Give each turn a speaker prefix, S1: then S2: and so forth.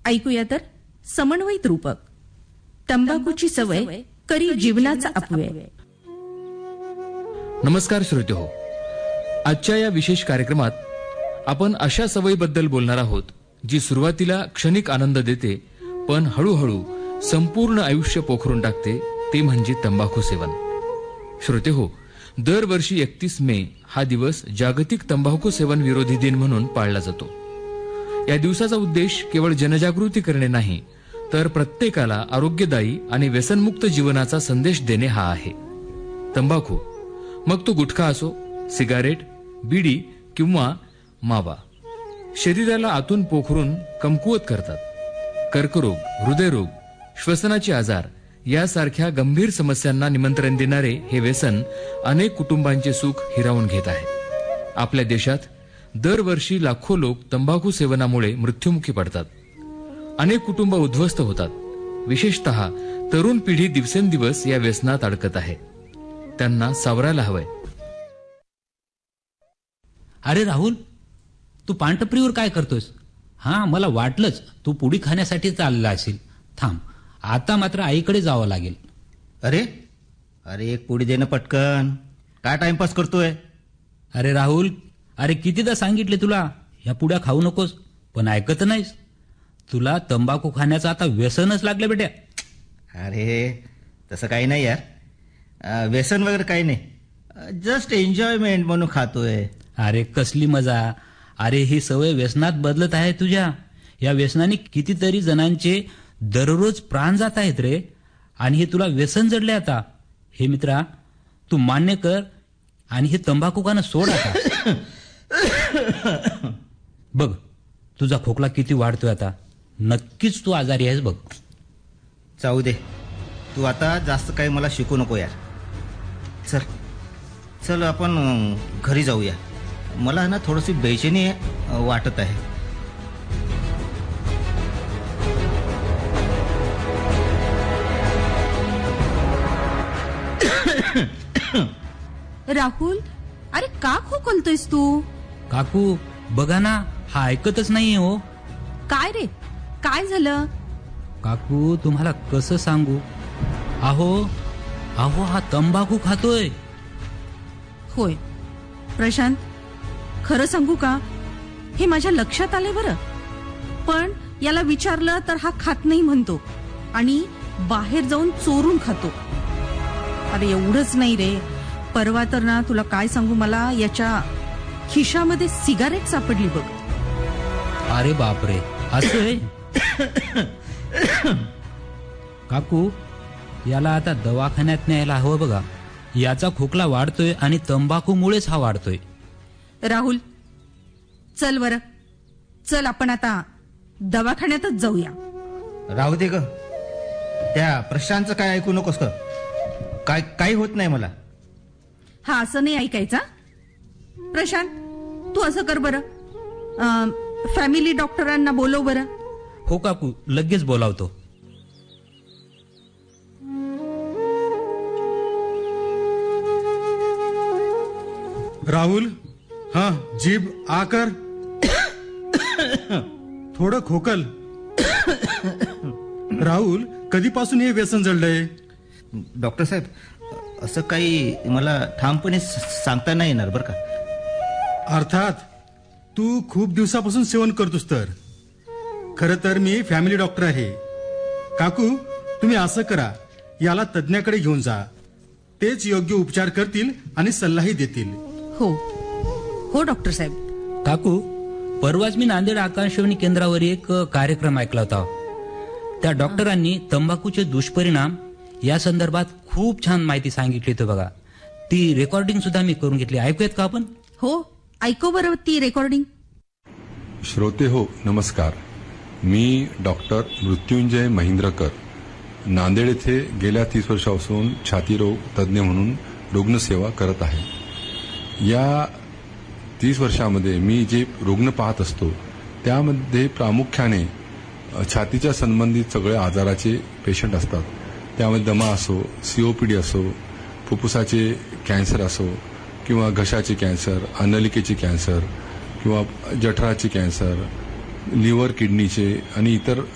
S1: ऐकूया तर समन्वयित रूपक तंबाखूची सवय करी जीवनाचा अपव्यय.
S2: नमस्कार श्रोतेहो, आजच्या या विशेष कार्यक्रमात आपण अशा सवयीबद्दल बोलणार आहोत जी सुरुवातीला क्षणिक आनंद देते पण हळूहळू संपूर्ण आयुष्य पोखरून टाकते, ते म्हणजे तंबाखू सेवन. श्रोतेहो, दरवर्षी 31 मे हा दिवस जागतिक तंबाखू सेवन विरोधी दिन म्हणून पाळला जातो. या दिवसाचा उद्देश केवळ जनजागृती करणे नाही, तर प्रत्येकाला आरोग्यदायी आणि व्यसनमुक्त जीवनाचा संदेश देणे हा आहे. तंबाखू, मग तो गुटखा असो, सिगारेट, बिडी किंवा मावा, शरीराला आतून पोखरून कमकुवत करतात. कर्करोग, हृदयरोग, श्वसनाचे आजार यासारख्या गंभीर समस्यांना निमंत्रण देणारे हे व्यसन अनेक कुटुंबांचे सुख हिरावून घेत आहे. आपल्या देशात दरवर्षी लाखो लोक तंबाखू सेवनामुळे मृत्युमुखी पडतात. अनेक कुटुंब उद्ध्वस्त होतात. विशेषतः तरुण पिढी दिवसेंदिवस या व्यसनात अडकत आहे. त्यांना सावरायला हवंय.
S3: अरे राहुल, तू पानटपरीवर काय करतोस? हा, मला वाटलंच तू पुडी खाण्यासाठी चालला असेल. थांब, आता मात्र आईकडे जावं लागेल.
S4: अरे अरे एक पुडी देणं पटकन. काय टाइमपास करतोय?
S3: अरे राहुल, अरे कितीदा सांगितले तुला ह्या पुड्या खाऊ नकोस, पण ऐकत नाहीस. तुला तंबाखू खाण्याचं आता व्यसनच लागलं बेट्या.
S4: अरे तसं काही नाही यार, व्यसन वगैरे काही नाही, जस्ट एन्जॉयमेंट म्हणून खातोय.
S3: अरे कसली मजा. अरे ही सवय व्यसनात बदलत आहे तुझ्या. या व्यसनाने कितीतरी जणांचे दररोज प्राण जात आहेत रे, आणि हे तुला व्यसन जडले आता. हे मित्रा, तू मान्य कर आणि हे तंबाखू खाणं सोड आता. बघ, तुझा खोकला किती वाढतोय आता. नक्कीच तू आजारी आहेस बघ.
S4: जाऊ दे, तू आता जास्त काही मला शिकू नको यार. चल चल आपण घरी जाऊया. मला ना थोडीशी बेचैनी वाटत आहे.
S1: राहुल, अरे का खोकलतोयस तू?
S3: काकू बघा ना, हा ऐकतच नाहीये हो.
S1: काय रे, काय झालं?
S3: काकू तुम्हाला कसं सांगू, अहो अहो हा तंबाखू खातोय.
S1: होय प्रशांत, खरं सांगू का, हे माझ्या लक्षात आले बरं. पण याला विचारलं तर हा खात नाही म्हणतो आणि बाहेर जाऊन चोरून खातो. अरे एवढंच नाही रे, परवा तर ना तुला काय सांगू, मला याच्या खिशामध्ये सिगारेट सापडली बघ.
S3: अरे बापरे, असं आहे? काकू याला आता दवाखान्यात न्यायला हवं बघा. याचा खोकला वाढतोय आणि तंबाखूमुळेच हा वाढतोय.
S1: राहुल चल बरं, चल आपण आता दवाखान्यातच जाऊया.
S4: राहू दे ग, त्या प्रशांतचं काय ऐकू नकोस का. काही होत नाही मला.
S1: हा, असं नाही ऐकायचा. प्रशांत तू असं कर बरं, फॅमिली डॉक्टरांना बोलव बरं.
S3: हो काकू, लगेच बोलावतो.
S5: राहुल, हा जीभ आ कर. थोडं खोकल. राहुल, कधीपासून हे व्यसन जडलंय?
S4: डॉक्टर साहेब, असं काही मला ठामपणे सांगता नाही येणार बरं का.
S5: अर्थात तू खूप दिवसापासून सेवन करतोस तर. खरं तर मी फॅमिली डॉक्टर आहे. काकू, तुम्ही असं करा, याला तज्ज्ञाकडे घेऊन जा. तेच योग्य उपचार करतील आणि सल्लाही देतील.
S1: हो हो डॉक्टर साहेब.
S3: काकू, परवाच मी नांदेड आकाशवाणी केंद्रावर एक कार्यक्रम ऐकला होता. त्या डॉक्टरांनी तंबाखूचे दुष्परिणाम या संदर्भात खूप छान माहिती सांगितली होती बघा. ती रेकॉर्डिंग सुद्धा मी करून घेतली. ऐकूयात का आपण?
S1: हो, ऐकू बरं ती रेकॉर्डिंग.
S6: श्रोते हो, नमस्कार. मी डॉक्टर मृत्युंजय महेंद्रकर, नांदेड येथे गेल्या 30 वर्षापासून छातीरोग तज्ज्ञ म्हणून रुग्णसेवा करत आहे. या 30 वर्षामध्ये मी जे रुग्ण पाहत असतो त्यामध्ये प्रामुख्याने छातीच्या संबंधित सगळे आजाराचे पेशंट असतात. त्यामध्ये दमा असो, सीओपीडी असो, फुफ्फुसाचे कॅन्सर असो किंवा घशाचे कॅन्सर, अन्नलिकेचे कॅन्सर किंवा जठराचे कॅन्सर, लिव्हर किडनीचे आणि इतर